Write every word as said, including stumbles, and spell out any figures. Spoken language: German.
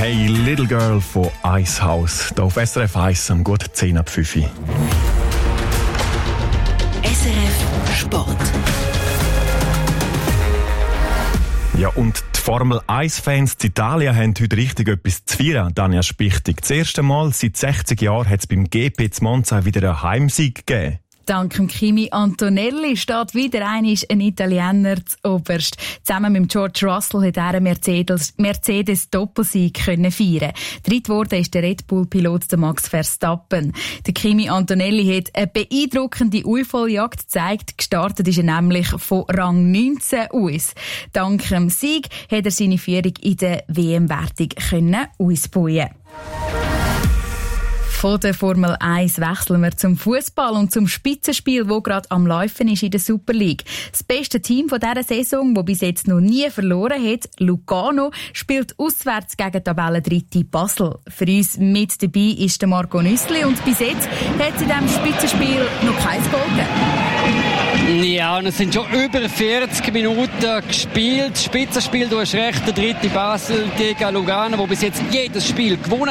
Hey Little Girl von Icehouse. Hier auf S R F eins am guten zehn ab fünf. S R F Sport. Ja, und die Formel eins Fans in Italien haben heute richtig etwas zu feiern, Tanja Spichtig. Das erste Mal seit sechzig Jahren hat es beim G P zu Monza wieder einen Heimsieg gegeben. Dank dem Kimi Antonelli steht wieder einmal ein Italiener zuoberst. Zusammen mit George Russell hat er einen Mercedes, Mercedes Doppelsieg können feiern. Dritt wurde ist der Red Bull-Pilot Max Verstappen. Der Kimi Antonelli hat eine beeindruckende Aufholjagd gezeigt. Gestartet ist er nämlich von Rang neunzehn aus. Dank dem Sieg hat er seine Führung in der W M-Wertung können ausbauen. Von der Formel eins wechseln wir zum Fußball und zum Spitzenspiel, das gerade am Laufen ist in der Super League. Das beste Team von dieser Saison, das bis jetzt noch nie verloren hat, Lugano, spielt auswärts gegen Tabellendritte Basel. Für uns mit dabei ist der Marco Nüssli und bis jetzt hat es in diesem Spitzenspiel noch kein Goal gegeben. Ja, und es sind schon über vierzig Minuten gespielt. Spitzenspiel, du hast recht, der dritte Basel gegen Lugano, wo bis jetzt jedes Spiel gewonnen